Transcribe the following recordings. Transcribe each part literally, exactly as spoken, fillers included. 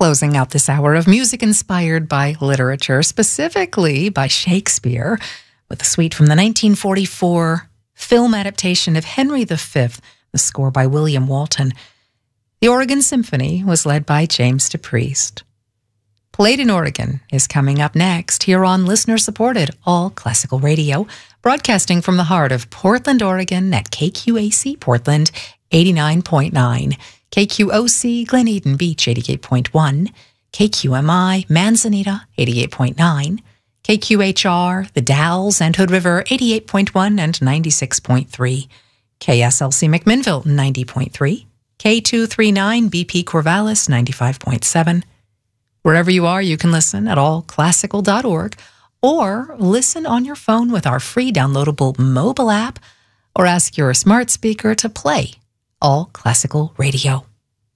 Closing out this hour of music inspired by literature, specifically by Shakespeare, with a suite from the nineteen forty-four film adaptation of Henry the Fifth, the score by William Walton. The Oregon Symphony was led by James DePriest. Played in Oregon is coming up next here on listener-supported All Classical Radio, broadcasting from the heart of Portland, Oregon at K Q A C Portland eighty-nine point nine, K Q O C Glen Eden Beach eighty-eight point one, K Q M I Manzanita eighty-eight point nine, K Q H R The Dalles and Hood River eighty-eight point one and ninety-six point three, K S L C McMinnville ninety point three, K two thirty-nine B P Corvallis ninety-five point seven. Wherever you are, you can listen at all classical dot org or listen on your phone with our free downloadable mobile app, or ask your smart speaker to play All Classical Radio.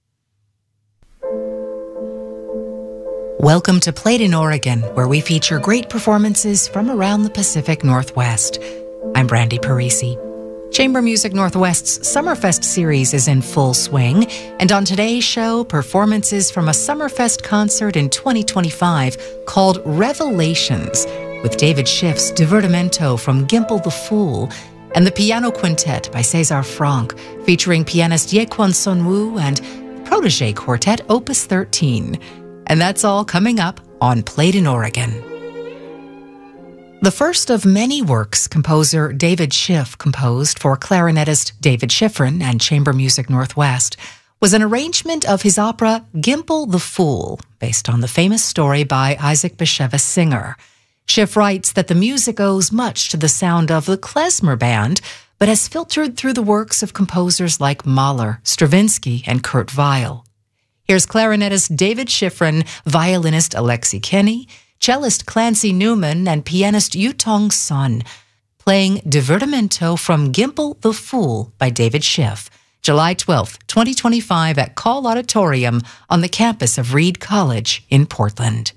Welcome to Played in Oregon, where we feature great performances from around the Pacific Northwest. I'm Brandy Parisi. Chamber Music Northwest's Summerfest series is in full swing, and on today's show, performances from a Summerfest concert in twenty twenty-five called Revelations, with David Schiff's Divertimento from Gimpel the Fool, and the Piano Quintet by César Franck, featuring pianist Yekwon Sonwoo and Protégé Quartet Opus thirteen. And that's all coming up on Played in Oregon. The first of many works composer David Schiff composed for clarinetist David Schifrin and Chamber Music Northwest was an arrangement of his opera Gimpel the Fool, based on the famous story by Isaac Bashevis Singer. Schiff writes that the music owes much to the sound of the klezmer band, but has filtered through the works of composers like Mahler, Stravinsky, and Kurt Weill. Here's clarinetist David Schifrin, violinist Alexi Kenny, cellist Clancy Newman, and pianist Yutong Sun, playing Divertimento from Gimpel the Fool by David Schiff, July twelfth, twenty twenty-five at Call Auditorium on the campus of Reed College in Portland.